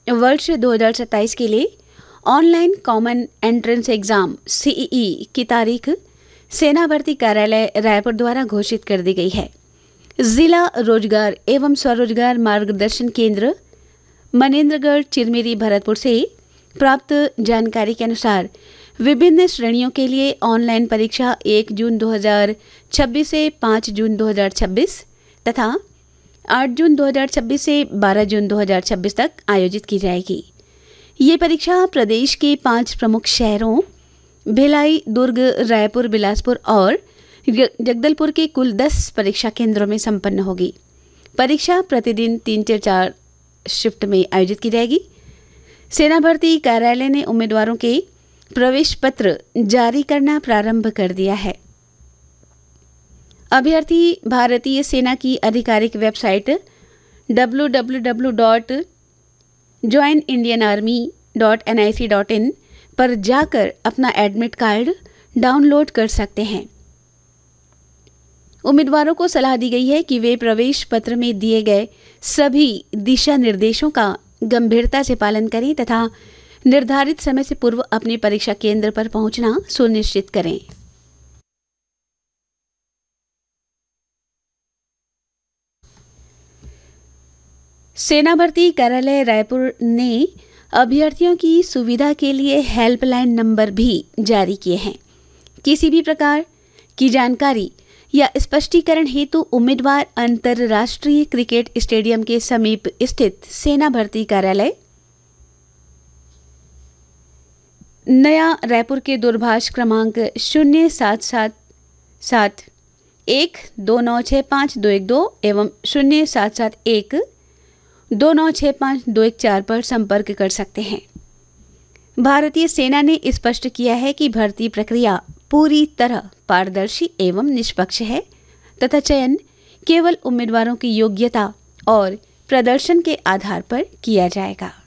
वर्ष 2027 के लिए online common entrance exam CEE की तारीख सेना भर्ती कार्यालय रायपुर द्वारा घोषित कर दी गई है। जिला रोजगार एवं स्वरोजगार मार्गदर्शन केंद्र मनेन्द्रगढ़ चिरमिरी भरतपुर से प्राप्त जानकारी के अनुसार विभिन्न श्रेणियों के लिए ऑनलाइन परीक्षा 1 जून 2026 से 5 जून 2026 तथा 8 जून 2026 से 12 जून 2026 तक आयोजित की जाएगी। ये परीक्षा प्रदेश के 5 प्रमुख शहरों भिलाई, दुर्ग, रायपुर, बिलासपुर और जगदलपुर के कुल 10 परीक्षा केंद्रों में संपन्न होगी। परीक्षा प्रतिदिन 3 से 4 शिफ्ट में आयोजित की जाएगी। सेना भर्ती कार्यालय ने उम्मीदवारों के प्रवेश पत्र जारी करना प्रारंभ कर दिया है। अभ्यर्थी भारतीय सेना की आधिकारिक वेबसाइट www.joinindianarmy.nic.in पर जाकर अपना एडमिट कार्ड डाउनलोड कर सकते हैं। उम्मीदवारों को सलाह दी गई है कि वे प्रवेश पत्र में दिए गए सभी दिशा निर्देशों का गंभीरता से पालन करें तथा निर्धारित समय से पूर्व अपने परीक्षा केंद्र पर पहुंचना सुनिश्चित करें। सेना भर्ती कार्यालय रायपुर ने अभ्यर्थियों की सुविधा के लिए हेल्पलाइन नंबर भी जारी किए हैं। किसी भी प्रकार की जानकारी या स्पष्टीकरण हेतु उम्मीदवार अंतर्राष्ट्रीय क्रिकेट स्टेडियम के समीप स्थित सेना भर्ती कार्यालय नया रायपुर के दूरभाष क्रमांक 077712965212 एवं 0771296524 पर संपर्क कर सकते हैं। भारतीय सेना ने स्पष्ट किया है कि भर्ती प्रक्रिया पूरी तरह पारदर्शी एवं निष्पक्ष है तथा चयन केवल उम्मीदवारों की योग्यता और प्रदर्शन के आधार पर किया जाएगा।